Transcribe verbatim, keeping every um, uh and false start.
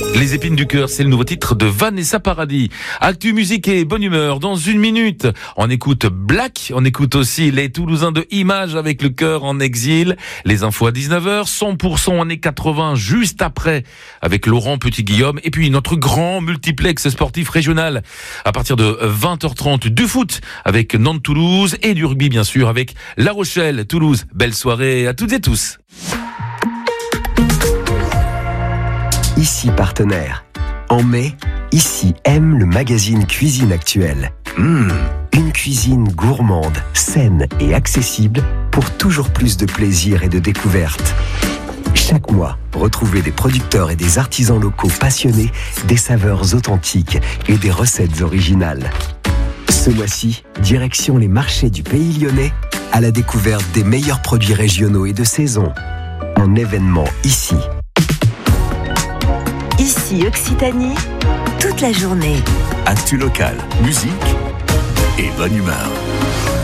Les épines du cœur, c'est le nouveau titre de Vanessa Paradis. Actu, musique et bonne humeur. Dans une minute, on écoute Black, on écoute aussi les Toulousains de Image avec le cœur en exil. Les infos à dix-neuf heures, cent pour cent années quatre-vingts juste après avec Laurent Petit-Guillaume. Et puis notre grand multiplex sportif régional à partir de vingt heures trente, du foot avec Nantes-Toulouse et du rugby bien sûr avec La Rochelle-Toulouse. Belle soirée à toutes et tous. Ici partenaire. En mai, Ici aime le magazine Cuisine Actuelle. Mmh, une cuisine gourmande, saine et accessible pour toujours plus de plaisir et de découverte. Chaque mois, retrouvez des producteurs et des artisans locaux passionnés, des saveurs authentiques et des recettes originales. Ce mois-ci, direction les marchés du Pays Lyonnais à la découverte des meilleurs produits régionaux et de saison. Un événement ici. Ici Occitanie, toute la journée. Actu local, musique et bonne humeur.